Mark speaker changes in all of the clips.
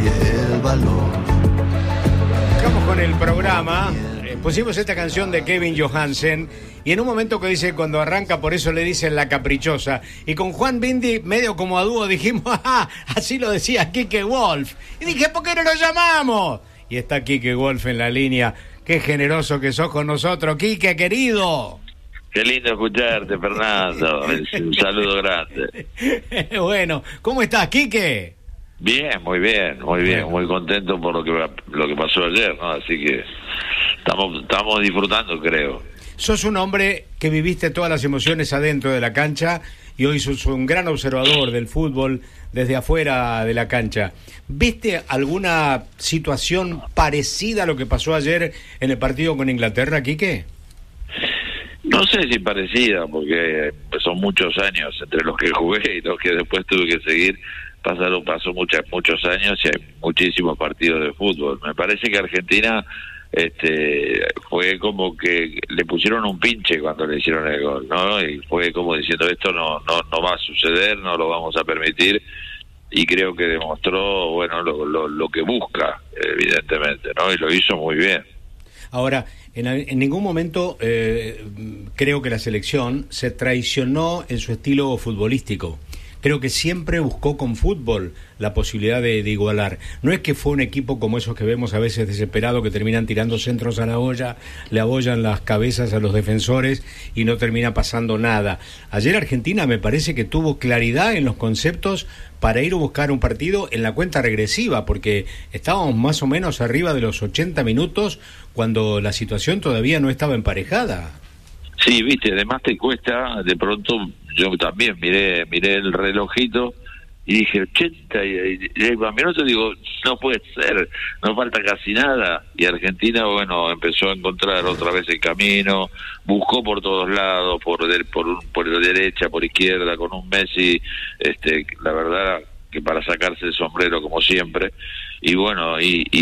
Speaker 1: el valor.
Speaker 2: Vamos con el programa. Pusimos esta canción de Kevin Johansen y en un momento que dice cuando arranca, por eso le dicen la caprichosa, y con Juan Bindi medio como a dúo dijimos, así lo decía Quique Wolf, y dije, ¿por qué no lo llamamos? Y está Quique Wolf en la línea. Qué generoso que sos con nosotros, Quique, querido.
Speaker 3: Qué lindo escucharte, Fernando. Un saludo grande.
Speaker 2: Bueno, ¿cómo estás, Quique?
Speaker 3: Bien, muy bien, muy contento por lo que pasó ayer, ¿no? Así que estamos disfrutando, creo.
Speaker 2: Sos un hombre que viviste todas las emociones adentro de la cancha y hoy sos un gran observador del fútbol desde afuera de la cancha. ¿Viste alguna situación parecida a lo que pasó ayer en el partido con Inglaterra, Quique?
Speaker 3: No sé si parecida, porque son muchos años entre los que jugué y los que después tuve que seguir. Pasó muchos años y hay muchísimos partidos de fútbol. Me parece que Argentina fue como que le pusieron un pinche cuando le hicieron el gol, ¿no? Y fue como diciendo, esto no va a suceder, no lo vamos a permitir, y creo que demostró, bueno, lo que busca, evidentemente, ¿no? Y lo hizo muy bien.
Speaker 2: Ahora, en ningún momento creo que la selección se traicionó en su estilo futbolístico. Creo que siempre buscó con fútbol la posibilidad de igualar. No es que fue un equipo como esos que vemos a veces desesperado, que terminan tirando centros a la olla, le abollan las cabezas a los defensores y no termina pasando nada. Ayer Argentina me parece que tuvo claridad en los conceptos para ir a buscar un partido en la cuenta regresiva, porque estábamos más o menos arriba de los 80 minutos cuando la situación todavía no estaba emparejada.
Speaker 3: Sí, viste, además te cuesta, de pronto, yo también miré el relojito y dije 80 y a minutos, digo, no puede ser, no falta casi nada, y Argentina, bueno, empezó a encontrar otra vez el camino, buscó por todos lados, por derecha, por izquierda, con un Messi, la verdad que para sacarse el sombrero como siempre, y bueno,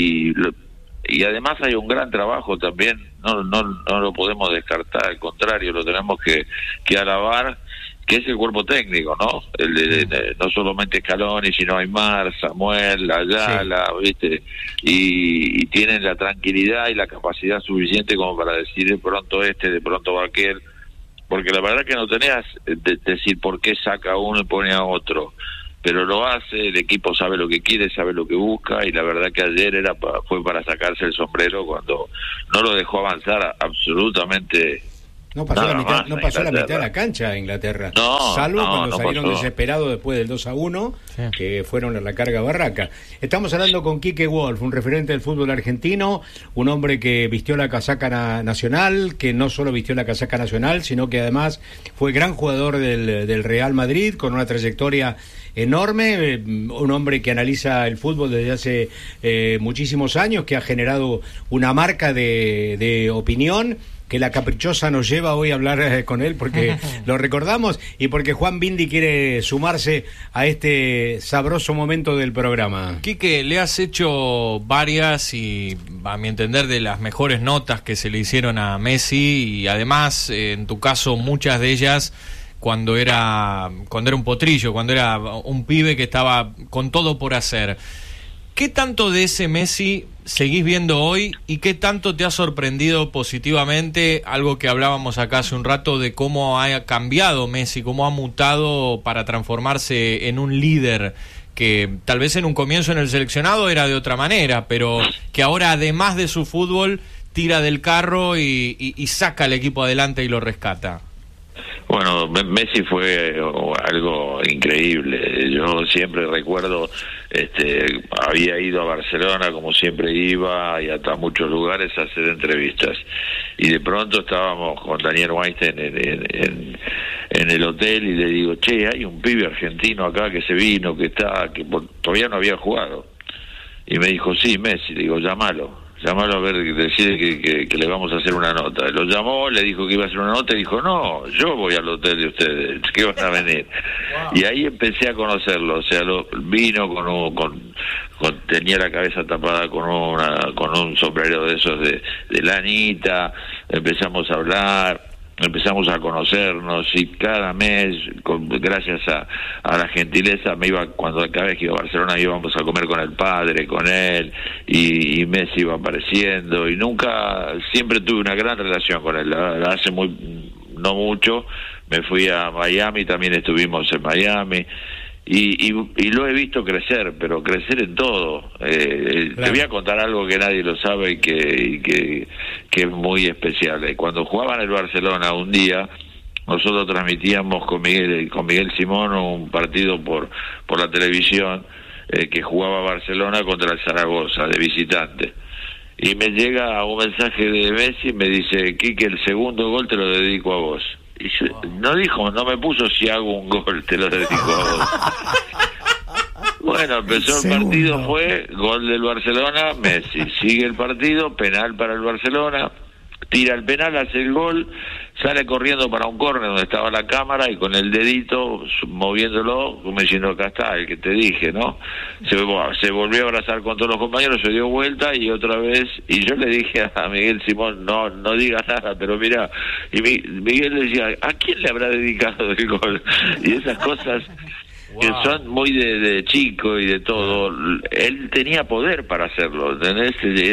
Speaker 3: y además hay un gran trabajo también, no lo podemos descartar, al contrario, lo tenemos que alabar, que es el cuerpo técnico, ¿no? No solamente Scaloni, sino Aimar, Samuel, Ayala, sí. ¿Viste? Y tienen la tranquilidad y la capacidad suficiente como para decir de pronto de pronto aquel, porque la verdad que no tenías decir por qué saca uno y pone a otro, pero lo hace, el equipo sabe lo que quiere, sabe lo que busca, y la verdad que ayer fue para sacarse el sombrero cuando no lo dejó avanzar absolutamente.
Speaker 2: No pasó la mitad de la cancha Inglaterra, salvo cuando salieron desesperados después del 2-1, sí, que fueron a la carga barraca. Estamos hablando con Quique Wolf, un referente del fútbol argentino, un hombre que vistió la casaca nacional, que no solo vistió la casaca nacional, sino que además fue gran jugador del Real Madrid, con una trayectoria enorme, un hombre que analiza el fútbol desde hace muchísimos años, que ha generado una marca de opinión, que la caprichosa nos lleva hoy a hablar con él porque lo recordamos y porque Juan Bindi quiere sumarse a este sabroso momento del programa.
Speaker 4: Quique, le has hecho varias y, a mi entender, de las mejores notas que se le hicieron a Messi, y además, en tu caso, muchas de ellas cuando era un potrillo, cuando era un pibe que estaba con todo por hacer. ¿Qué tanto de ese Messi seguís viendo hoy y qué tanto te ha sorprendido positivamente algo que hablábamos acá hace un rato de cómo ha cambiado Messi, cómo ha mutado para transformarse en un líder que tal vez en un comienzo en el seleccionado era de otra manera, pero que ahora además de su fútbol tira del carro y saca al equipo adelante y lo rescata?
Speaker 3: Bueno, Messi fue algo increíble. Yo siempre recuerdo, había ido a Barcelona como siempre iba y hasta muchos lugares a hacer entrevistas. Y de pronto estábamos con Daniel Weinstein en el hotel y le digo, che, hay un pibe argentino acá que se vino, que todavía no había jugado. Y me dijo, sí, Messi. Le digo, llámalo a ver, decide que le vamos a hacer una nota. Lo llamó, le dijo que iba a hacer una nota y dijo, no, yo voy al hotel de ustedes, que van a venir. Wow. Y ahí empecé a conocerlo, o sea, vino tenía la cabeza tapada con un sombrero de esos de lanita, empezamos a hablar, empezamos a conocernos y cada mes, gracias a la gentileza, me iba, cada vez que iba a Barcelona íbamos a comer con el padre, con él, y Messi iba apareciendo, y siempre tuve una gran relación con él. Hace no mucho me fui a Miami, también estuvimos en Miami, y lo he visto crecer, pero crecer en todo. Claro. Te voy a contar algo que nadie lo sabe y que es muy especial. Cuando jugaba en el Barcelona un día, nosotros transmitíamos con Miguel Simón un partido por la televisión que jugaba Barcelona contra el Zaragoza de visitante. Y me llega un mensaje de Messi y me dice: Quique, el segundo gol te lo dedico a vos. Y yo, no me puso si hago un gol, te lo dedico a vos. Bueno, empezó el partido, fue gol del Barcelona, Messi. Sigue el partido, penal para el Barcelona, tira el penal, hace el gol, sale corriendo para un córner donde estaba la cámara y con el dedito moviéndolo, como diciendo: acá está, el que te dije, ¿no? Se volvió a abrazar con todos los compañeros, se dio vuelta y otra vez, y yo le dije a Miguel Simón: no digas nada, pero mira, y Miguel le decía: ¿a quién le habrá dedicado el gol? Y esas cosas que son muy de chico y de todo. Él tenía poder para hacerlo, ¿entendés?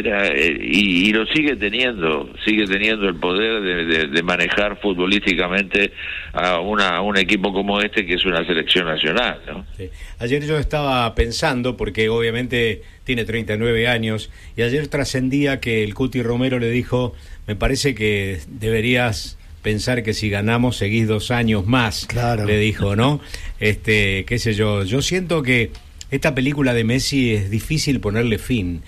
Speaker 3: Y lo sigue teniendo el poder de manejar futbolísticamente a un equipo como este, que es una selección nacional, ¿no?
Speaker 2: Sí. Ayer yo estaba pensando, porque obviamente tiene 39 años, y ayer trascendía que el Cuti Romero le dijo: me parece que deberías pensar que si ganamos seguís 2 años más, claro. Le dijo, ¿no? Qué sé yo siento que esta película de Messi es difícil ponerle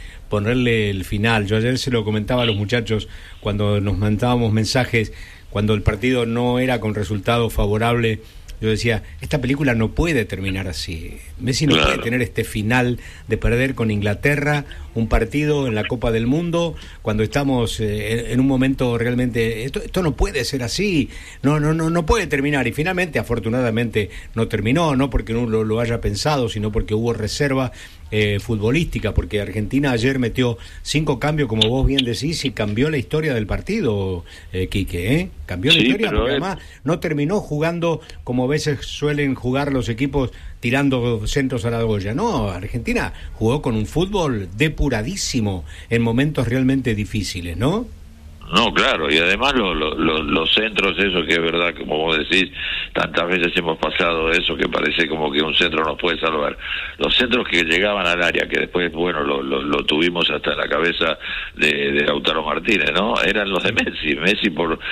Speaker 2: el final. Yo ayer se lo comentaba a los muchachos cuando nos mandábamos mensajes, cuando el partido no era con resultado favorable. Yo decía, esta película no puede terminar así. Messi no puede tener este final de perder con Inglaterra un partido en la Copa del Mundo cuando estamos en un momento realmente... Esto no puede ser así. No puede terminar. Y finalmente, afortunadamente, no terminó, no porque uno lo haya pensado, sino porque hubo reserva futbolística, porque Argentina ayer metió 5 cambios, como vos bien decís, y cambió la historia del partido, Quique, cambió la historia, porque además no terminó jugando como a veces suelen jugar los equipos, tirando centros a la Goya. No, Argentina jugó con un fútbol depuradísimo en momentos realmente difíciles, ¿no?
Speaker 3: No, claro, y además los centros, eso que es verdad, como vos decís, tantas veces hemos pasado eso, que parece como que un centro nos puede salvar. Los centros que llegaban al área, que después, bueno, lo tuvimos hasta en la cabeza de Lautaro Martínez, ¿no? Eran los de Messi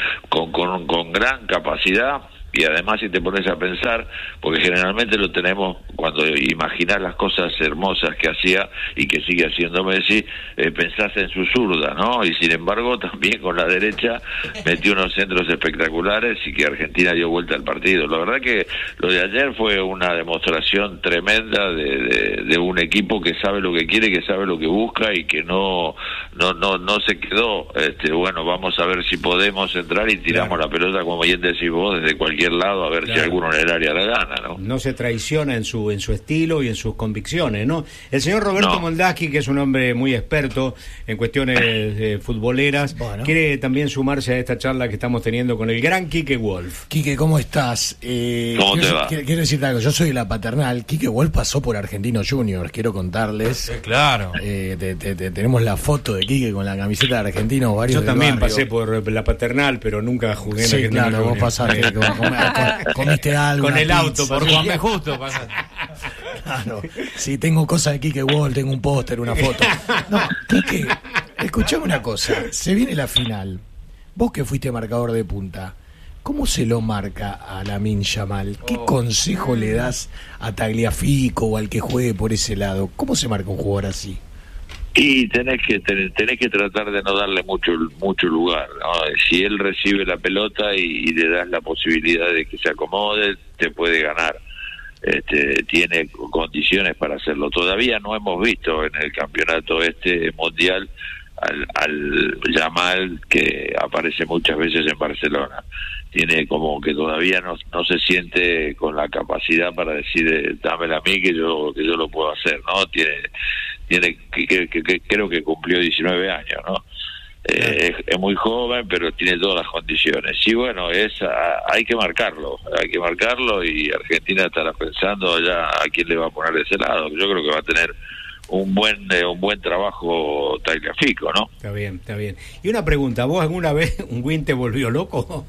Speaker 3: con gran capacidad. Y además, si te pones a pensar, porque generalmente lo tenemos cuando imaginás las cosas hermosas que hacía y que sigue haciendo Messi, pensás en su zurda, ¿no? Y sin embargo, también con la derecha metió unos centros espectaculares y que Argentina dio vuelta al partido. La verdad que lo de ayer fue una demostración tremenda de un equipo que sabe lo que quiere, que sabe lo que busca y que no se quedó. Bueno, vamos a ver si podemos entrar y tiramos la pelota, como bien decís vos, desde cualquier lado, a ver si alguno en el área la gana, ¿no?
Speaker 2: No se traiciona en su estilo y en sus convicciones, ¿no? El señor Roberto Moldaski, que es un hombre muy experto en cuestiones futboleras, quiere también sumarse a esta charla que estamos teniendo con el gran Quique Wolf.
Speaker 1: Quique, ¿cómo estás?
Speaker 3: ¿Cómo te va?
Speaker 1: Quiero decirte algo, yo soy de la paternal. Quique Wolf pasó por Argentinos Juniors, quiero contarles.
Speaker 4: Claro.
Speaker 1: Tenemos la foto de Quique con la camiseta de Argentinos.
Speaker 2: Yo también pasé por la paternal, pero nunca jugué en Argentinos Juniors.
Speaker 1: Vos pasaste comiste algo.
Speaker 2: Con el auto,
Speaker 4: por Juan B. Justo.
Speaker 1: Claro. Sí, tengo cosas de Quique Wolf, tengo un póster, una foto. No, Quique, escuchame una cosa. Se viene la final. Vos que fuiste marcador de punta, ¿cómo se lo marca a Lamine Yamal? ¿Qué consejo le das a Tagliafico o al que juegue por ese lado? ¿Cómo se marca un jugador así?
Speaker 3: Y tenés que tratar de no darle mucho lugar, ¿no? Si él recibe la pelota y le das la posibilidad de que se acomode, te puede ganar. Tiene condiciones para hacerlo. Todavía no hemos visto en el campeonato mundial al Yamal, que aparece muchas veces en Barcelona. Tiene como que todavía no se siente con la capacidad para decir dámela a mí que yo lo puedo hacer, ¿no? Tiene que creo que cumplió 19 años, ¿no? Es muy joven, pero tiene todas las condiciones. Y bueno, hay que marcarlo y Argentina estará pensando ya a quién le va a poner de ese lado. Yo creo que va a tener un buen trabajo Tagliafico, ¿no?
Speaker 2: Está bien. Y una pregunta, ¿vos alguna vez un Win te volvió loco?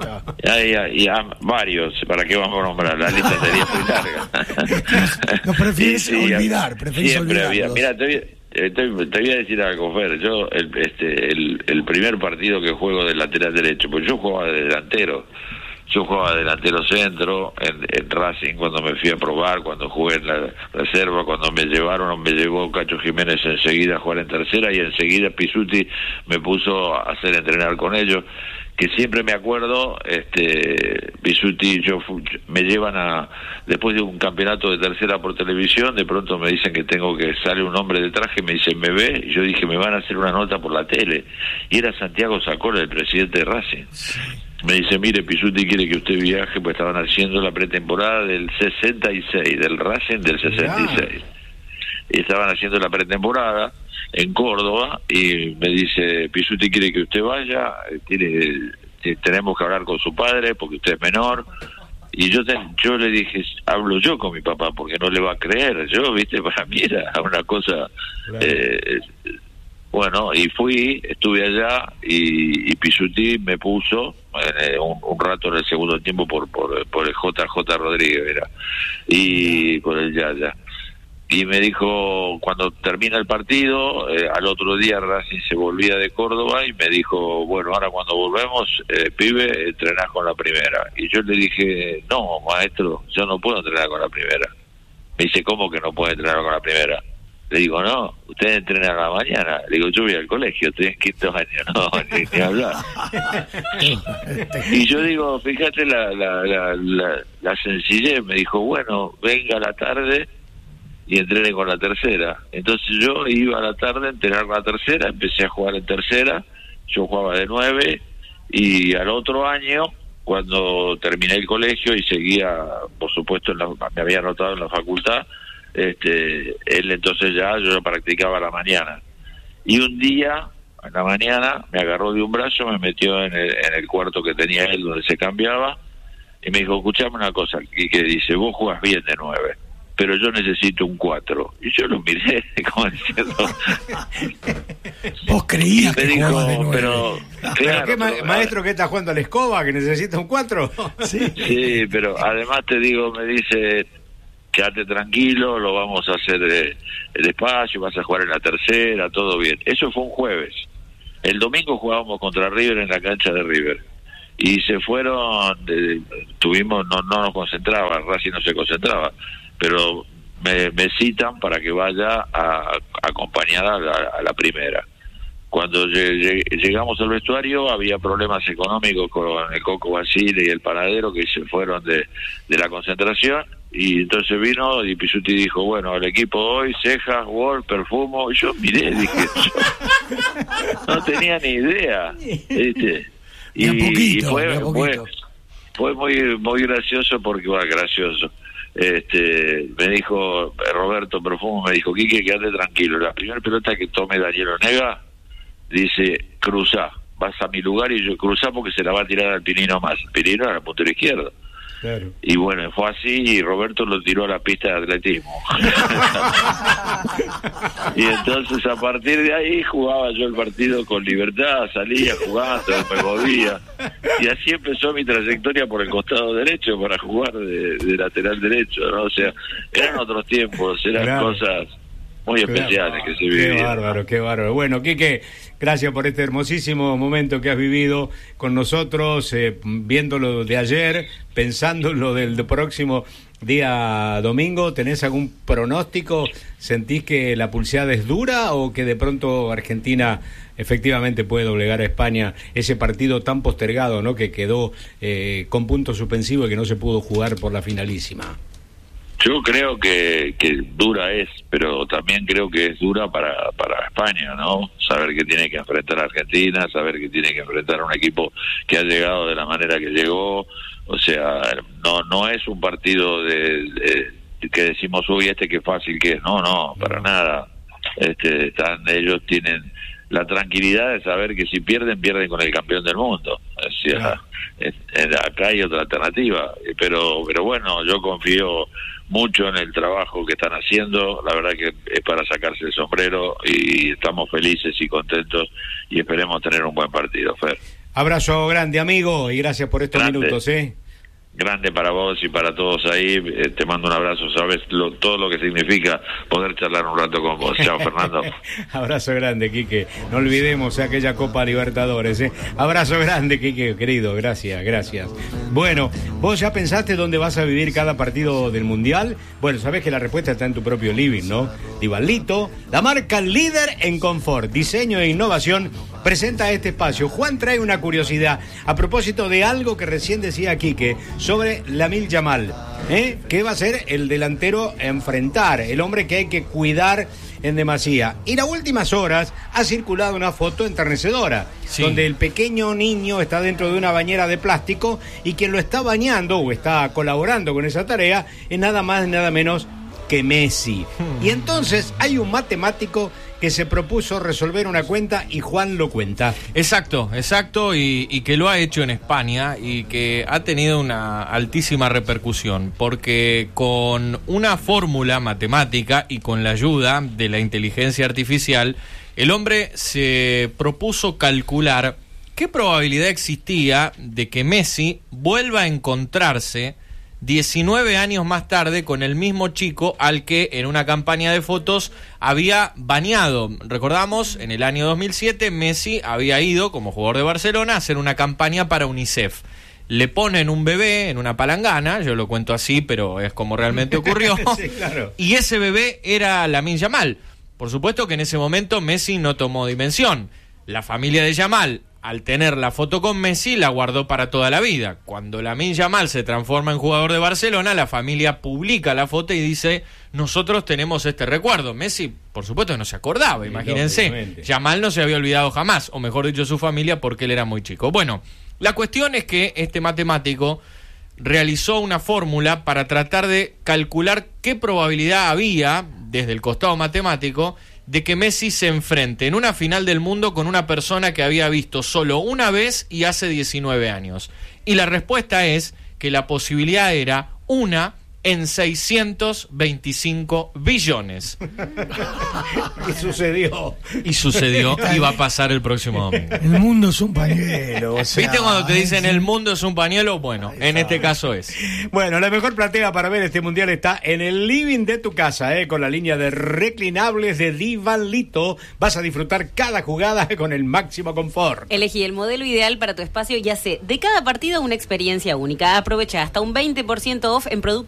Speaker 3: Varios, ¿para qué vamos a nombrar? La lista sería muy larga.
Speaker 1: No, prefieres olvidar.
Speaker 3: Siempre había. Mira, te voy a decir algo, Fer. Yo, el primer partido que juego de lateral derecho, pues yo jugaba de delantero. Yo jugaba delantero centro en Racing cuando me fui a probar, cuando jugué en la reserva, cuando me llevó Cacho Jiménez enseguida a jugar en tercera y enseguida Pisuti me puso a hacer entrenar con ellos, que siempre me acuerdo, Pisuti, me llevan después de un campeonato de tercera por televisión, de pronto me dicen que sale un hombre de traje, me dicen, ¿me ve? Y yo dije, me van a hacer una nota por la tele. Y era Santiago Sacola, el presidente de Racing. Me dice, mire, Pisuti quiere que usted viaje, pues estaban haciendo la pretemporada del 66, del Racing del 66. Y estaban haciendo la pretemporada en Córdoba, y me dice, Pisuti quiere que usted vaya, tenemos que hablar con su padre, porque usted es menor. Y yo le dije, hablo yo con mi papá, porque no le va a creer. Yo, viste, para mí era una cosa... Claro. Bueno, y estuve allá y Pisuti me puso un rato en el segundo tiempo por el JJ Rodríguez, era, y por el Yaya. Y me dijo, cuando termina el partido, al otro día Racing se volvía de Córdoba y me dijo, bueno, ahora cuando volvemos, pibe, entrenás con la primera. Y yo le dije, no, maestro, yo no puedo entrenar con la primera. Me dice, ¿cómo que no puede entrenar con la primera? Le digo, no, usted entrena a la mañana. Le digo, yo voy al colegio, estoy en 5º año, no, ni hablar. Y yo digo, fíjate la sencillez. Me dijo, bueno, venga a la tarde y entrene con la tercera. Entonces yo iba a la tarde a entrenar con la tercera, empecé a jugar en tercera, yo jugaba de 9, y al otro año, cuando terminé el colegio y seguía, por supuesto, me había anotado en la facultad, él entonces yo practicaba a la mañana. Y un día, en la mañana, me agarró de un brazo, me metió en el cuarto que tenía él, donde se cambiaba, y me dijo, escuchame una cosa, y que dice, vos jugás bien de 9, pero yo necesito un 4. Y yo lo miré, como diciendo...
Speaker 1: ¿Vos creías que jugabas de 9?
Speaker 3: Pero
Speaker 2: ¿qué maestro que está jugando a la escoba, que necesita un 4?
Speaker 3: Sí, pero además te digo, me dice... quédate tranquilo, lo vamos a hacer despacio, vas a jugar en la tercera, todo bien. Eso fue un jueves. El domingo jugábamos contra River en la cancha de River. Y se fueron, no nos concentraba, Racing no se concentraba, pero me citan para que vaya acompañada a la primera. Cuando llegamos al vestuario había problemas económicos con el Coco Basile y el panadero, que se fueron de la concentración, y entonces vino y Pisuti dijo, bueno, el equipo hoy, Cejas, Wolf, Perfumo. Y yo miré, dije, yo no tenía ni idea, ¿viste? Y fue muy gracioso, porque gracioso. Me dijo Roberto Perfumo, me dijo, Quique, quédate tranquilo, la primera pelota que tome Daniel Onega, dice, cruzá, vas a mi lugar, y yo cruzá porque se la va a tirar al Pinino más. El Pinino era el puntero izquierdo. Claro. Y bueno, fue así, y Roberto lo tiró a la pista de atletismo. Y entonces a partir de ahí jugaba yo el partido con libertad, salía jugando, me movía. Y así empezó mi trayectoria por el costado derecho para jugar de lateral derecho, ¿no? O sea, eran otros tiempos, eran cosas muy especiales que se vivían.
Speaker 2: Qué bárbaro. Bueno, Quique, gracias por este hermosísimo momento que has vivido con nosotros, viendo lo de ayer, pensando en lo del próximo día domingo. ¿Tenés algún pronóstico? ¿Sentís que la pulseada es dura o que de pronto Argentina efectivamente puede doblegar a España, ese partido tan postergado, ¿no?, que quedó con punto suspensivo y que no se pudo jugar por la finalísima?
Speaker 3: Yo creo que dura es, pero también creo que es dura para España, ¿no? Saber que tiene que enfrentar a Argentina, saber que tiene que enfrentar a un equipo que ha llegado de la manera que llegó. O sea, no es un partido que decimos, uy, qué fácil que es. No, para nada. Ellos tienen la tranquilidad de saber que si pierden con el campeón del mundo. O sea, acá hay otra alternativa, pero bueno, yo confío mucho en el trabajo que están haciendo. La verdad que es para sacarse el sombrero y estamos felices y contentos y esperemos tener un buen partido, Fer.
Speaker 2: Abrazo grande, amigo, y gracias por estos minutos,
Speaker 3: Grande para vos y para todos ahí. Te mando un abrazo, sabes todo lo que significa poder charlar un rato con vos. Chao, Fernando.
Speaker 2: Abrazo grande, Quique. No olvidemos aquella Copa Libertadores. Abrazo grande, Quique, querido. Gracias. Bueno, ¿vos ya pensaste dónde vas a vivir cada partido del Mundial? Bueno, sabés que la respuesta está en tu propio living, ¿no? Divalito, la marca líder en confort, diseño e innovación, presenta este espacio. Juan trae una curiosidad a propósito de algo que recién decía Quique sobre Lamine Yamal, que va a ser el delantero a enfrentar, el hombre que hay que cuidar en demasía. Y en las últimas horas ha circulado una foto enternecedora, donde el pequeño niño está dentro de una bañera de plástico y quien lo está bañando o está colaborando con esa tarea es nada más y nada menos que Messi. Y entonces hay un matemático que se propuso resolver una cuenta y Juan lo cuenta.
Speaker 4: Exacto, y que lo ha hecho en España y que ha tenido una altísima repercusión, porque con una fórmula matemática y con la ayuda de la inteligencia artificial, el hombre se propuso calcular qué probabilidad existía de que Messi vuelva a encontrarse 19 años más tarde con el mismo chico al que en una campaña de fotos había bañado. Recordamos, en el año 2007 Messi había ido como jugador de Barcelona a hacer una campaña para UNICEF. Le ponen un bebé en una palangana, yo lo cuento así, pero es como realmente ocurrió.
Speaker 2: Sí, claro.
Speaker 4: Y ese bebé era Lamine Yamal. Por supuesto que en ese momento Messi no tomó dimensión. La familia de Yamal, al tener la foto con Messi, la guardó para toda la vida. Cuando Lamine Yamal se transforma en jugador de Barcelona, la familia publica la foto y dice: nosotros tenemos este recuerdo. Messi, por supuesto, no se acordaba, imagínense. Yamal no se había olvidado jamás, o mejor dicho, su familia, porque él era muy chico. Bueno, la cuestión es que este matemático realizó una fórmula para tratar de calcular qué probabilidad había, desde el costado matemático, de que Messi se enfrente en una final del mundo con una persona que había visto solo una vez y hace 19 años. Y la respuesta es que la posibilidad era 1 en 625 billones. Y sucedió y va a pasar el próximo domingo.
Speaker 1: El mundo es un pañuelo. O sea,
Speaker 4: ¿viste cuando te dicen el mundo es un pañuelo? Bueno, en este caso es.
Speaker 2: Bueno, la mejor platea para ver este mundial está en el living de tu casa, con la línea de reclinables de Divalito. Vas a disfrutar cada jugada con el máximo confort.
Speaker 5: Elegí el modelo ideal para tu espacio y hace de cada partido una experiencia única. Aprovecha hasta un 20% off en productos